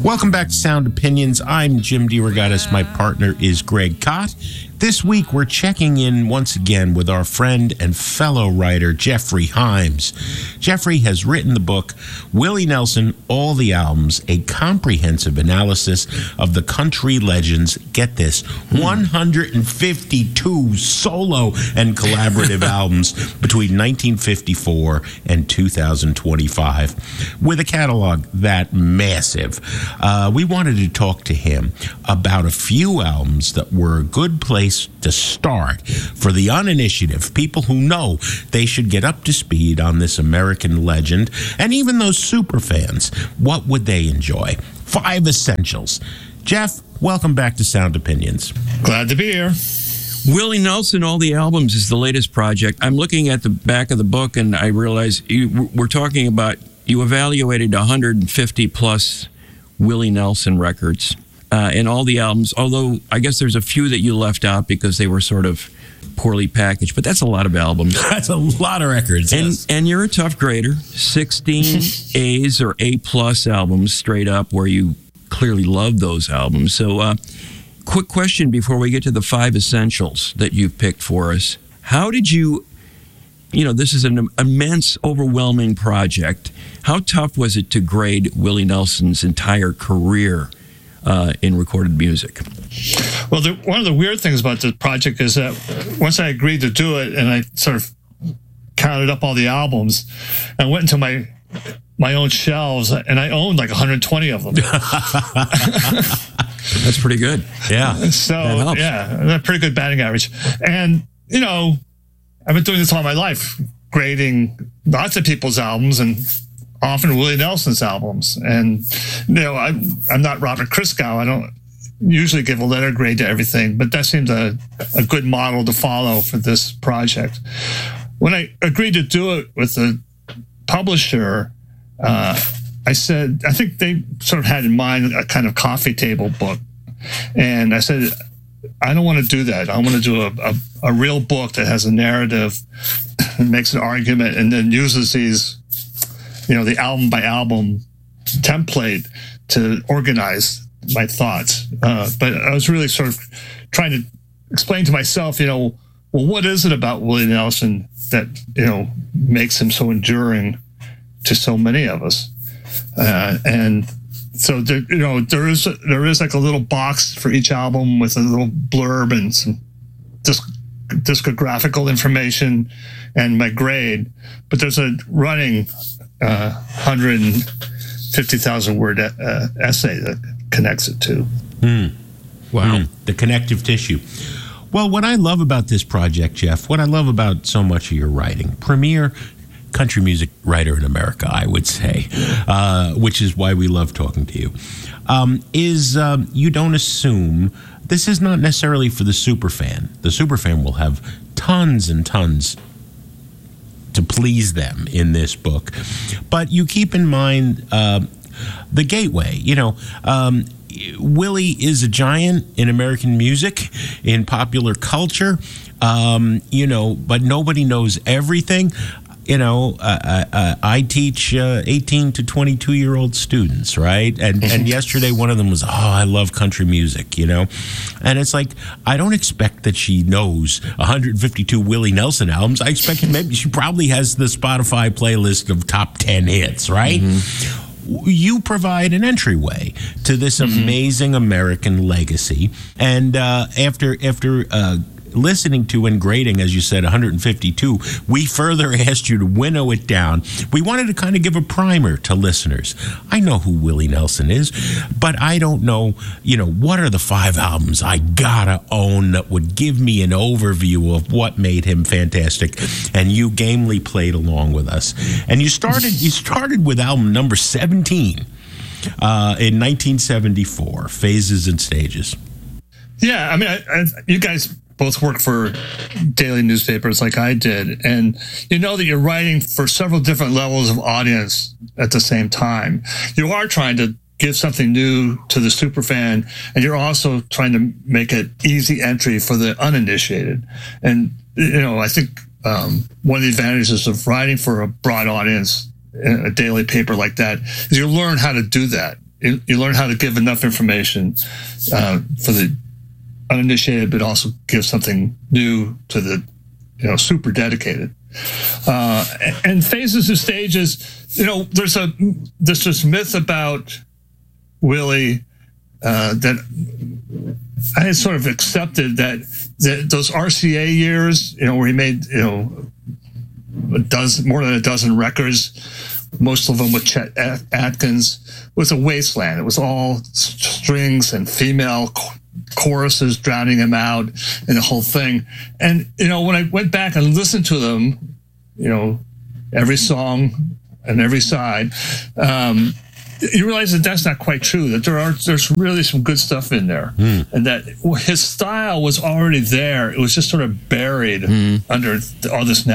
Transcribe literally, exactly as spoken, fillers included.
Welcome back to Sound Opinions. I'm Jim DeRogatis. My partner is Greg Kot. This week, we're checking in once again with our friend and fellow writer, Jeffrey Himes. Jeffrey has written the book, Willie Nelson, All the Albums, a comprehensive analysis of the country legends, get this, one hundred fifty-two solo and collaborative albums between nineteen fifty-four and two thousand twenty-five. With a catalog that massive, uh, we wanted to talk to him about a few albums that were a good place to start for the uninitiative, people who know they should get up to speed on this American legend, and even those super fans. What would they enjoy? Five essentials. Jeff, welcome back to Sound Opinions. Glad to be here. Willie Nelson, All the Albums is the latest project. I'm looking at the back of the book, and I realize you, we're talking about, you evaluated one hundred fifty plus Willie Nelson records. Uh, and all the albums, although I guess there's a few that you left out because they were sort of poorly packaged, but that's a lot of albums. That's a lot of records. And yes. and you're a tough grader. sixteen A's or A-plus albums straight up where you clearly love those albums. So uh, quick question before we get to the five essentials that you've picked for us. How did you, you know, this is an immense, overwhelming project. How tough was it to grade Willie Nelson's entire career Uh, in recorded music? Well, the, one of the weird things about this project is that once I agreed to do it and I sort of counted up all the albums, I went into my my own shelves and I owned like one hundred twenty of them. That's pretty good. Yeah. So, yeah, a pretty good batting average. And, you know, I've been doing this all my life, grading lots of people's albums and often Willie Nelson's albums. And, you know, I, I'm not Robert Christgau. I don't usually give a letter grade to everything, but that seemed a, a good model to follow for this project. When I agreed to do it with the publisher, uh, I said, I think they sort of had in mind a kind of coffee table book. And I said, I don't want to do that. I want to do a, a, a real book that has a narrative and makes an argument and then uses these, you know, the album by album template to organize my thoughts. Uh, but I was really sort of trying to explain to myself, you know, well, what is it about Willie Nelson that, you know, makes him so enduring to so many of us? Uh, and so, there, you know, there is, there is like a little box for each album with a little blurb and some disc, discographical information and my grade. But there's a running Uh, one hundred fifty thousand word uh, essay that connects it to. Mm. Wow. Mm. The connective tissue. Well, what I love about this project, Jeff, what I love about so much of your writing, premier country music writer in America, I would say, uh, which is why we love talking to you, um, is um, you don't assume, this is not necessarily for the superfan. The superfan will have tons and tons to please them in this book. But you keep in mind uh, the gateway. You know, um, Willie is a giant in American music, in popular culture, um, you know, but nobody knows everything. You know, uh, uh, I teach uh, eighteen to twenty-two-year-old students, right? And and yesterday one of them was, oh, I love country music, you know? And it's like, I don't expect that she knows one hundred fifty-two Willie Nelson albums. I expect maybe she probably has the Spotify playlist of top ten hits, right? Mm-hmm. You provide an entryway to this mm-hmm. amazing American legacy. And uh, after after uh, listening to and grading, as you said, one hundred fifty-two, we further asked you to winnow it down. We wanted to kind of give a primer to listeners. I know who Willie Nelson is, but I don't know, you know, what are the five albums I gotta own that would give me an overview of what made him fantastic? And you gamely played along with us. And you started, you started with album number seventeen uh, in nineteen seventy-four, Phases and Stages. Yeah, I mean, I, I, you guys both work for daily newspapers like I did, and you know that you're writing for several different levels of audience at the same time. You are trying to give something new to the superfan, and you're also trying to make it easy entry for the uninitiated. And, you know, I think um, one of the advantages of writing for a broad audience in a daily paper like that is you learn how to do that. you, you learn how to give enough information uh, for the uninitiated, but also give something new to the, you know, super dedicated. Uh, and phases of stages, you know, there's a there's this myth about Willie uh, that I had sort of accepted that, that those R C A years, you know, where he made, you know, a dozen, more than a dozen records, most of them with Chet Atkins, was a wasteland. It was all strings and female choruses drowning him out and the whole thing. And, you know, when I went back and listened to them, you know, every song and every side, um, you realize that that's not quite true, that there are there's really some good stuff in there. Mm. And that his style was already there. It was just sort of buried mm. under all this